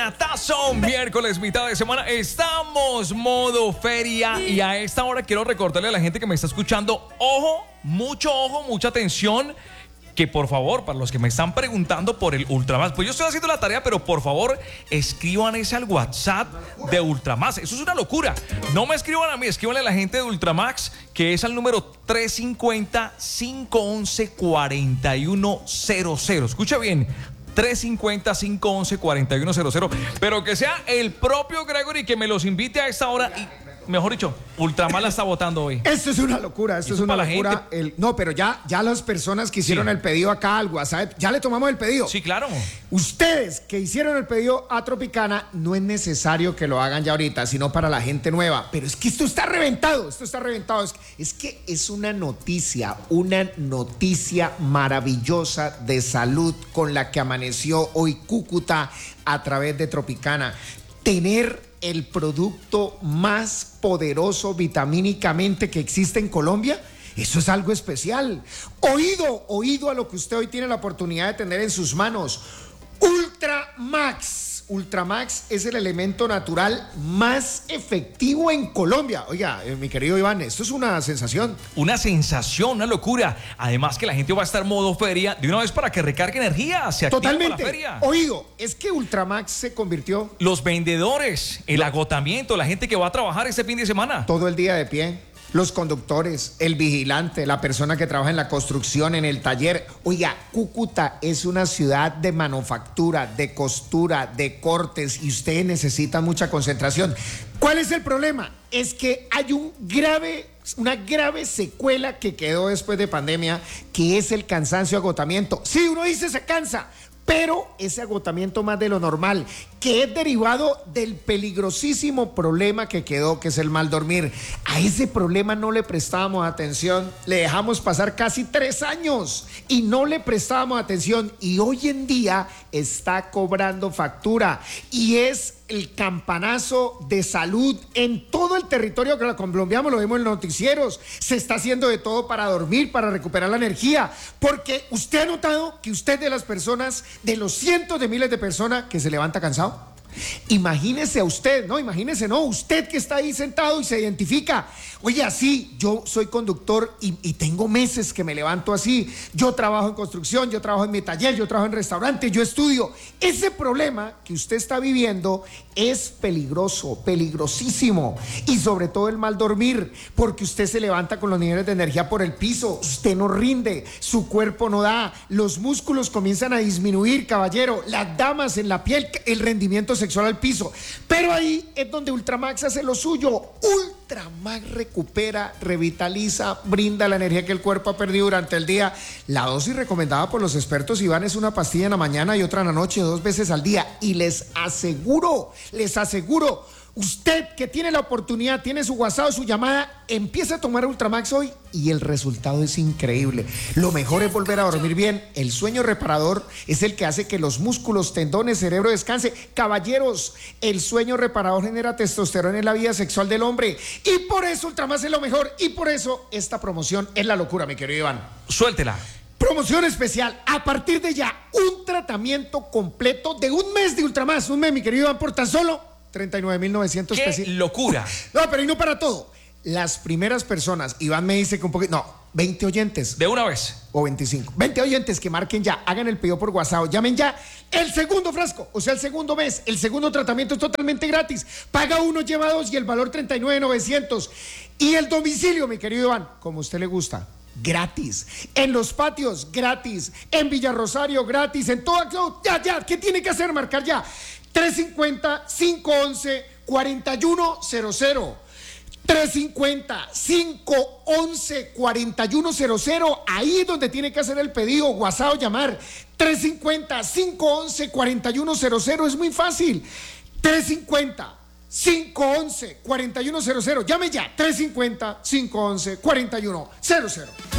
Tazo, miércoles, mitad de semana, estamos modo feria y a esta hora quiero recordarle a la gente que me está escuchando, ojo, mucha atención, que por favor, para los que me están preguntando por el Ultramax, pues yo estoy haciendo la tarea, pero por favor, escriban ese al WhatsApp de Ultramax, eso es una locura, no me escriban a mí, escríbanle a la gente de Ultramax, que es al número 350-511-4100, escucha bien, 350-511-4100, pero que sea el propio Gregory que me los invite a esta hora y, mejor dicho, Ultramar la está votando hoy. Esto es una locura, esto es una locura. No, pero ya las personas que hicieron el pedido acá al WhatsApp, ya le tomamos el pedido. Sí, claro. Ustedes que hicieron el pedido a Tropicana, no es necesario que lo hagan ya ahorita, sino para la gente nueva. Pero es que esto está reventado. Es que es una noticia maravillosa de salud con la que amaneció hoy Cúcuta a través de Tropicana. Tener el producto más poderoso vitamínicamente que existe en Colombia, eso es algo especial. Oído a lo que usted hoy tiene la oportunidad de tener en sus manos. Ultramax. Ultramax es el elemento natural más efectivo en Colombia. Oiga, mi querido Iván, esto es una sensación. Una sensación, una locura. Además que la gente va a estar modo feria de una vez para que recargue energía. Se activa totalmente. La feria. Oído, es que Ultramax se convirtió... Los vendedores, el agotamiento, la gente que va a trabajar este fin de semana. Todo el día de pie. Los conductores, el vigilante, la persona que trabaja en la construcción, en el taller. Oiga, Cúcuta es una ciudad de manufactura, de costura, de cortes y ustedes necesitan mucha concentración. ¿Cuál es el problema? Es que hay una grave secuela que quedó después de pandemia, que es el cansancio y agotamiento. Sí, uno dice se cansa, pero ese agotamiento más de lo normal, que es derivado del peligrosísimo problema que quedó, que es el mal dormir. A ese problema no le prestábamos atención, le dejamos pasar casi 3 años y no le prestábamos atención y hoy en día está cobrando factura y es el campanazo de salud en todo el territorio colombiano, lo vemos en los noticieros, se está haciendo de todo para dormir, para recuperar la energía, porque usted ha notado que usted de las personas, de los cientos de miles de personas que se levanta cansado. Imagínese usted que está ahí sentado y se identifica. Oye, así, yo soy conductor y tengo meses que me levanto así. Yo trabajo en construcción, yo trabajo en mi taller, yo trabajo en restaurante, yo estudio. Ese problema que usted está viviendo es peligroso, peligrosísimo. Y sobre todo el mal dormir, porque usted se levanta con los niveles de energía por el piso, usted no rinde, su cuerpo no da, los músculos comienzan a disminuir, caballero, las damas en la piel, el rendimiento sexual al piso. Pero ahí es donde Ultramax hace lo suyo. Ultramax recupera, revitaliza, brinda la energía que el cuerpo ha perdido durante el día. La dosis recomendada por los expertos, Iván, es una pastilla en la mañana y otra en la noche, 2 veces al día. Y les aseguro, usted que tiene la oportunidad, tiene su WhatsApp o su llamada, empieza a tomar Ultramax hoy y el resultado es increíble. Lo mejor es volver a dormir bien. El sueño reparador es el que hace que los músculos, tendones, cerebro descanse. Caballeros, el sueño reparador genera testosterona en la vida sexual del hombre y por eso Ultramax es lo mejor y por eso esta promoción es la locura, mi querido Iván. Suéltela. Promoción especial, a partir de ya, un tratamiento completo de un mes de Ultramax. Un mes, mi querido Iván, por tan solo 39.900 pesos. ¡Qué locura! No, pero y no para todo. Las primeras personas, Iván me dice que un poquito, 20 oyentes. De una vez. O 25. 20 oyentes que marquen ya, hagan el pedido por WhatsApp, llamen ya. El segundo frasco, o sea, el segundo mes, el segundo tratamiento es totalmente gratis. Paga 1, lleva 2 y el valor 39.900. Y el domicilio, mi querido Iván, como a usted le gusta. Gratis, en los patios gratis, en Villarrosario gratis, en toda, ya, ¿qué tiene que hacer? Marcar ya 350-511-4100, 350-511-4100, ahí es donde tiene que hacer el pedido, WhatsApp o llamar, 350-511-4100, es muy fácil, 350-511-4100, llame ya, 350-511-4100.